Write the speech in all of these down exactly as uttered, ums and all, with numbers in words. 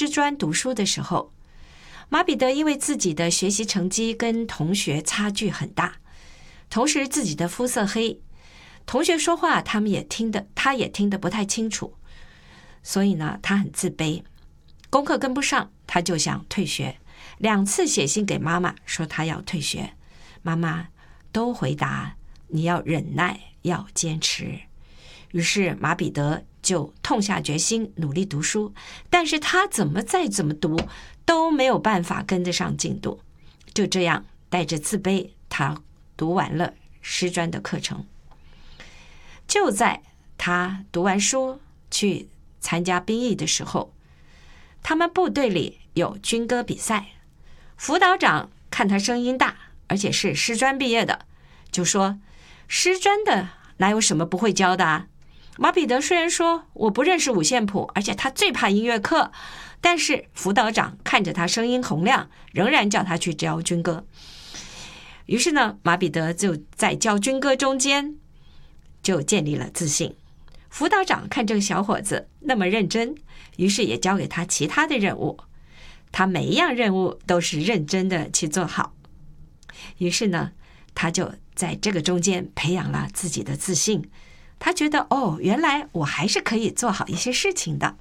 师专读书的时候，马彼得因为自己的学习成绩跟同学差距很大，同时自己的肤色黑，同学说话他们也听得他也听得不太清楚，所以呢他很自卑，功课跟不上他就想退学，两次写信给妈妈说他要退学，妈妈都回答你要忍耐，要坚持。于是马彼得就痛下决心努力读书，但是他怎么再怎么读都没有办法跟得上进度，就这样带着自卑，他读完了师专的课程。就在他读完书去参加兵役的时候，他们部队里有军歌比赛，辅导长看他声音大，而且是师专毕业的，就说师专的哪有什么不会教的啊？马彼得虽然说我不认识五线谱，而且他最怕音乐课，但是辅导长看着他声音洪亮，仍然叫他去教军歌。于是呢，马彼得就在教军歌中间就建立了自信。辅导长看这个小伙子那么认真，于是也交给他其他的任务，他每一样任务都是认真的去做好。于是呢，他就在这个中间培养了自己的自信，他觉得哦，原来我还是可以做好一些事情的。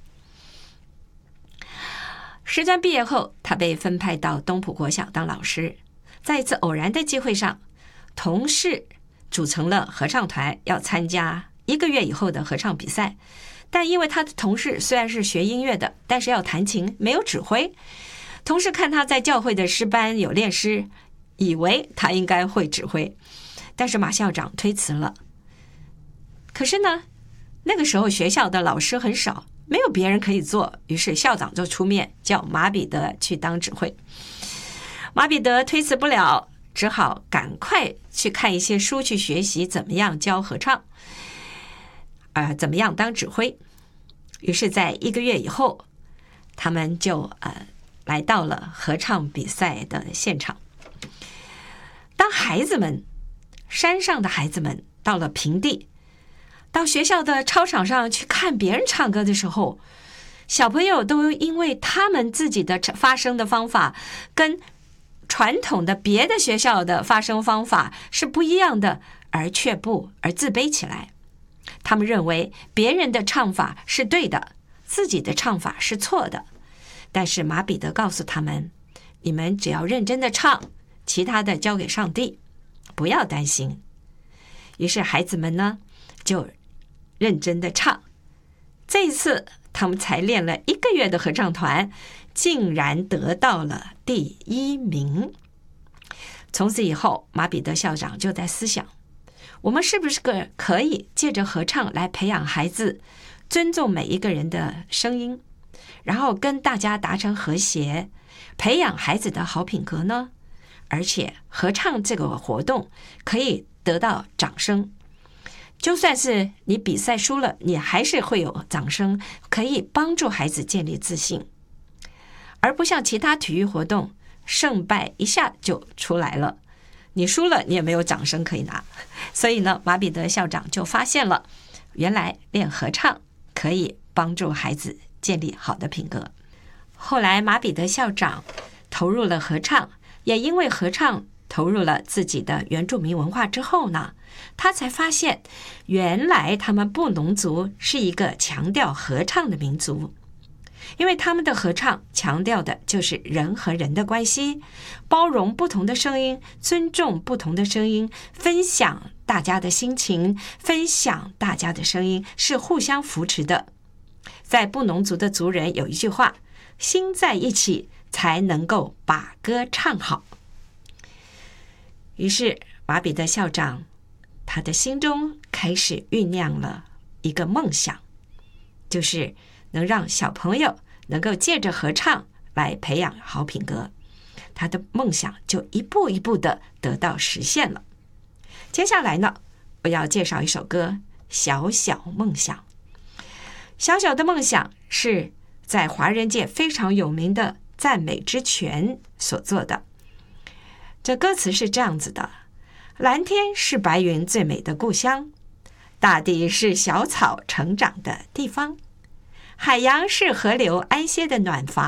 师专毕业后，他被分派到东浦国小当老师。在一次偶然的机会上，同事组成了合唱团，要参加一个月以后的合唱比赛。但因为他的同事虽然是学音乐的，但是要弹琴，没有指挥。同事看他在教会的诗班有练诗，以为他应该会指挥，但是马校长推辞了。可是呢，那个时候学校的老师很少，没有别人可以做，于是校长就出面叫马彼得去当指挥。马彼得推辞不了，只好赶快去看一些书，去学习怎么样教合唱，呃，怎么样当指挥。于是在一个月以后，他们就呃来到了合唱比赛的现场。当孩子们，山上的孩子们到了平地，到学校的操场上去看别人唱歌的时候，小朋友都因为他们自己的发声的方法跟传统的别的学校的发声方法是不一样的，而却步，而自卑起来。他们认为别人的唱法是对的，自己的唱法是错的。但是马彼得告诉他们，你们只要认真的唱，其他的交给上帝，不要担心。于是孩子们呢就认真的唱。这一次他们才练了一个月的合唱团，竟然得到了第一名。从此以后，马彼得校长就在思想，我们是不是个可以借着合唱来培养孩子尊重每一个人的声音，然后跟大家达成和谐，培养孩子的好品格呢？而且合唱这个活动可以得到掌声，就算是你比赛输了，你还是会有掌声，可以帮助孩子建立自信，而不像其他体育活动，胜败一下就出来了，你输了你也没有掌声可以拿。所以呢，马彼得校长就发现了，原来练合唱可以帮助孩子建立好的品格。后来马彼得校长投入了合唱，也因为合唱投入了自己的原住民文化之后呢，他才发现原来他们布农族是一个强调合唱的民族，因为他们的合唱强调的就是人和人的关系，包容不同的声音，尊重不同的声音，分享大家的心情，分享大家的声音，是互相扶持的。在布农族的族人有一句话，心在一起才能够把歌唱好。于是马彼得校长他的心中开始酝酿了一个梦想，就是能让小朋友能够借着合唱来培养好品格。他的梦想就一步一步的得到实现了。接下来呢，我要介绍一首歌《小小梦想》。小小的梦想是在华人界非常有名的赞美之泉所做的。这歌词是这样子的：蓝天是白云最美的故乡，大地是小草成长的地方，海洋是河流安歇的暖房。